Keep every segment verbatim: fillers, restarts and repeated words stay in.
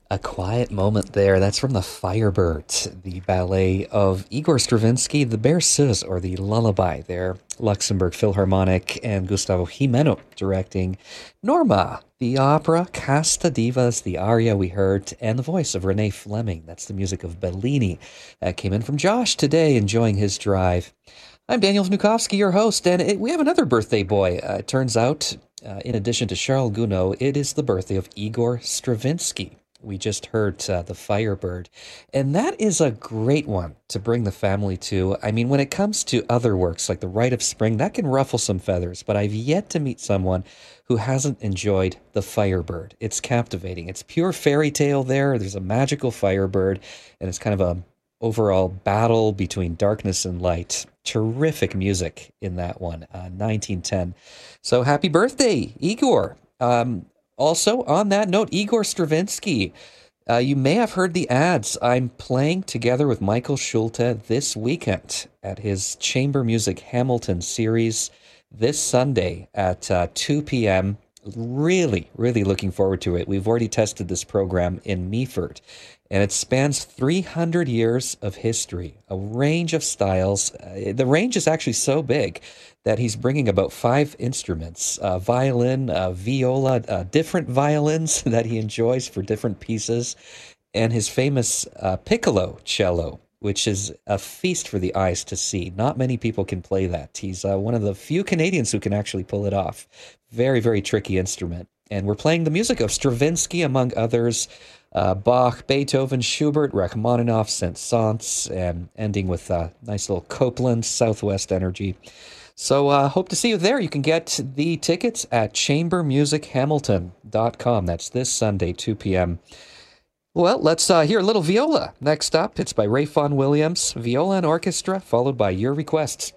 A quiet moment there. That's from the Firebird, the ballet of Igor Stravinsky, the Berceuse, or the Lullaby there. Luxembourg Philharmonic and Gustavo Jimeno directing Norma, the opera, Casta Divas, the aria we heard, and the voice of Renee Fleming. That's the music of Bellini. That came in from Josh today, enjoying his drive. I'm Daniel Vnukovsky, your host, and it, we have another birthday boy. Uh, it turns out, uh, in addition to Charles Gounod, it is the birthday of Igor Stravinsky. We just heard uh, the Firebird, and that is a great one to bring the family to. I mean, when it comes to other works like The Rite of Spring, that can ruffle some feathers, but I've yet to meet someone who hasn't enjoyed the Firebird. It's captivating. It's pure fairy tale there. There's a magical Firebird, and it's kind of a overall battle between darkness and light. Terrific music in that one, uh, nineteen ten. So happy birthday, Igor. Um, Also, on that note, Igor Stravinsky, uh, you may have heard the ads. I'm playing together with Michael Schulte this weekend at his Chamber Music Hamilton series this Sunday at uh, two p.m. Really, really looking forward to it. We've already tested this program in Meaford, and it spans three hundred years of history, a range of styles. Uh, the range is actually so big that he's bringing about five instruments, uh, violin, uh, viola, uh, different violins that he enjoys for different pieces, and his famous uh, piccolo cello, which is a feast for the eyes to see. Not many people can play that. He's uh, one of the few Canadians who can actually pull it off. Very, very tricky instrument. And we're playing the music of Stravinsky, among others, uh, Bach, Beethoven, Schubert, Rachmaninoff, Saint-Saëns, and ending with a nice little Copland, Southwest Energy. So uh, hope to see you there. You can get the tickets at chamber music hamilton dot com. That's this Sunday, two p.m. Well, let's uh, hear a little viola. Next up, it's by Ray Vaughan Williams, Viola and Orchestra, followed by your requests.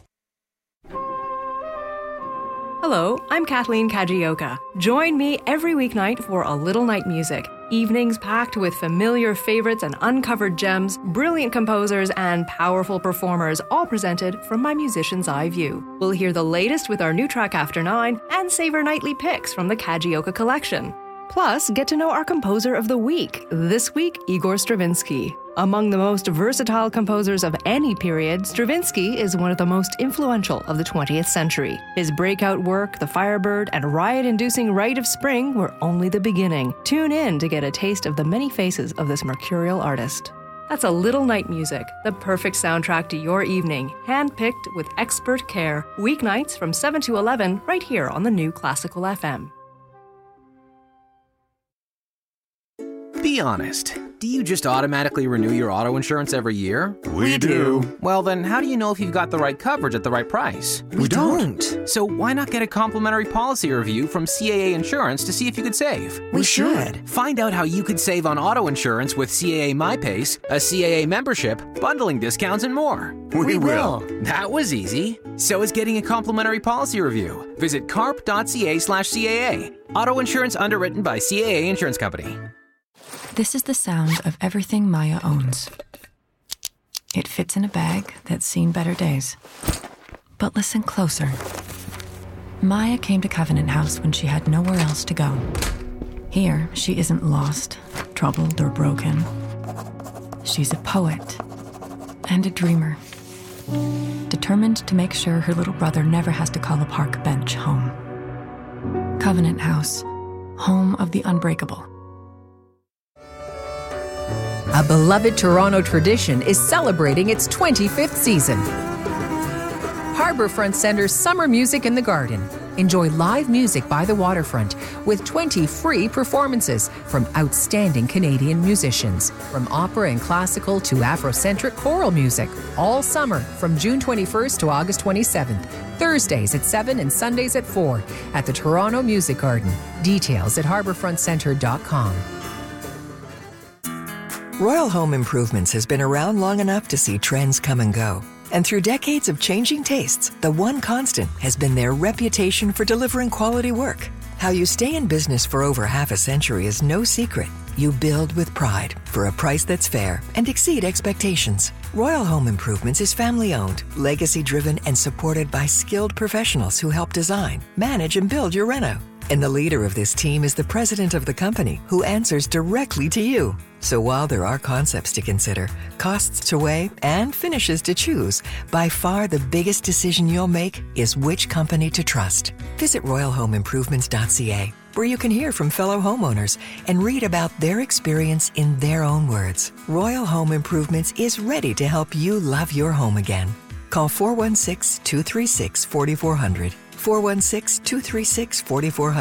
Hello, I'm Kathleen Kajioka. Join me every weeknight for A Little Night Music. Evenings packed with familiar favorites and uncovered gems, brilliant composers, and powerful performers, all presented from my musician's eye view. We'll hear the latest with our new track After Nine and savor nightly picks from the Kajioka collection. Plus, get to know our composer of the week. This week, Igor Stravinsky. Among the most versatile composers of any period, Stravinsky is one of the most influential of the twentieth century. His breakout work, The Firebird, and riot-inducing Rite of Spring were only the beginning. Tune in to get a taste of the many faces of this mercurial artist. That's A Little Night Music, the perfect soundtrack to your evening, hand-picked with expert care. Weeknights from seven to eleven, right here on the new Classical F M. Be honest. Do you just automatically renew your auto insurance every year? We do. Well, then how do you know if you've got the right coverage at the right price? We don't. So why not get a complimentary policy review from C A A Insurance to see if you could save? We should. Find out how you could save on auto insurance with C A A MyPace, a C A A membership, bundling discounts, and more. We, we will. will. That was easy. So is getting a complimentary policy review. Visit carp.ca slash CAA. Auto insurance underwritten by C A A Insurance Company. This is the sound of everything Maya owns. It fits in a bag that's seen better days. But listen closer. Maya came to Covenant House when she had nowhere else to go. Here, she isn't lost, troubled, or broken. She's a poet and a dreamer, determined to make sure her little brother never has to call a park bench home. Covenant House, home of the unbreakable. A beloved Toronto tradition is celebrating its twenty-fifth season. Harbourfront Centre's Summer Music in the Garden. Enjoy live music by the waterfront with twenty free performances from outstanding Canadian musicians. From opera and classical to Afrocentric choral music. All summer from June twenty-first to August twenty-seventh. Thursdays at seven and Sundays at four at the Toronto Music Garden. Details at harbourfront centre dot com. Royal Home Improvements has been around long enough to see trends come and go. And through decades of changing tastes, the one constant has been their reputation for delivering quality work. How you stay in business for over half a century is no secret. You build with pride for a price that's fair and exceed expectations. Royal Home Improvements is family-owned, legacy-driven, and supported by skilled professionals who help design, manage, and build your reno. And the leader of this team is the president of the company, who answers directly to you. So while there are concepts to consider, costs to weigh, and finishes to choose, by far the biggest decision you'll make is which company to trust. Visit royal home improvements dot c a, where you can hear from fellow homeowners and read about their experience in their own words. Royal Home Improvements is ready to help you love your home again. Call four one six, two three six, four four zero zero, four one six, two three six, four four zero zero.